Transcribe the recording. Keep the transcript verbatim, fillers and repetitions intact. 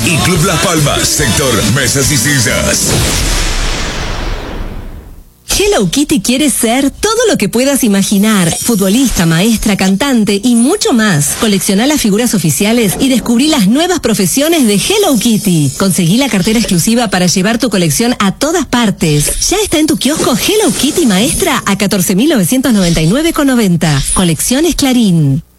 y Club Las Palmas, sector mesas y sillas. Hello Kitty quiere ser todo lo que puedas imaginar. Futbolista, maestra, cantante y mucho más. Colecciona las figuras oficiales y descubrí las nuevas profesiones de Hello Kitty. Conseguí la cartera exclusiva para llevar tu colección a todas partes. Ya está en tu kiosco Hello Kitty Maestra a catorce mil novecientos noventa y nueve con noventa. Colecciones Clarín.